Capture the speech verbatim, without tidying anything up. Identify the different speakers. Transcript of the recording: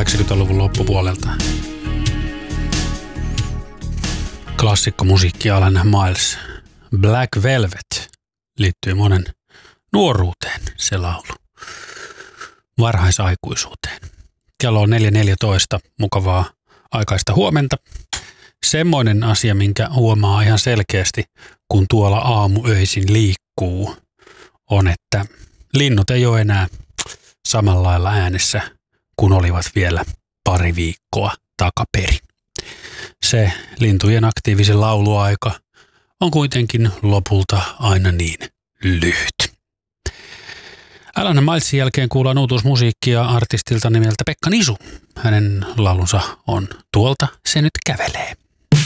Speaker 1: kahdeksankymmentäluvun loppupuolelta. Klassikkomusiikki Alan Miles. Black Velvet liittyy monen nuoruuteen, se laulu. Varhaisaikuisuuteen. Kello on neljä neljätoista, mukavaa aikaista huomenta. Semmoinen asia, minkä huomaa ihan selkeästi, kun tuolla aamuöisin liikkuu, on, että linnut ei ole enää samalla lailla äänessä, kun olivat vielä pari viikkoa takaperin. Se lintujen aktiivisen lauluaika on kuitenkin lopulta aina niin lyhyt. Alan Milesin jälkeen kuullaan uutuusmusiikkia artistilta nimeltä Pekka Nisu. Hänen laulunsa on Tuolta se nyt kävelee.